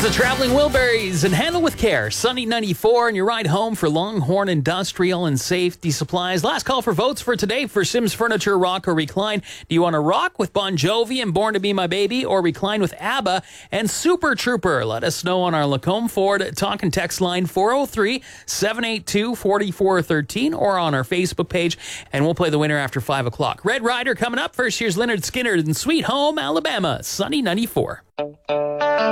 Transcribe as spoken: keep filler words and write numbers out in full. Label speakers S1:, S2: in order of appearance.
S1: the Traveling Wilburys and Handle with Care. Sunny ninety-four and your ride home for Longhorn Industrial and Safety Supplies. Last call for votes for today for Sims Furniture, Rock or Recline. Do you want to rock with Bon Jovi and Born to Be My Baby, or recline with ABBA and Super Trooper? Let us know on our Lacombe Ford talk and text line four oh three, seven eight two, four four one three or on our Facebook page, and we'll play the winner after five o'clock. Red Rider coming up. First, here's Leonard Skinner in Sweet Home, Alabama. Sunny ninety-four.